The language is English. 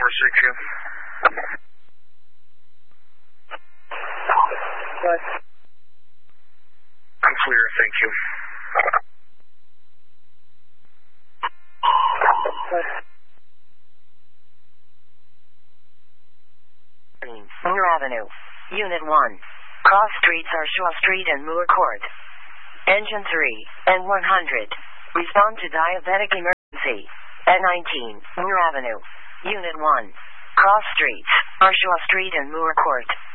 462. What? I'm clear, thank you. What? Moore Avenue. Unit 1. Cross streets are Shaw Street and Moore Court. Engine 3 and 100. Respond to diabetic emergency. At 19, Moore Avenue. Unit 1. Cross streets are Shaw Street and Moore Court.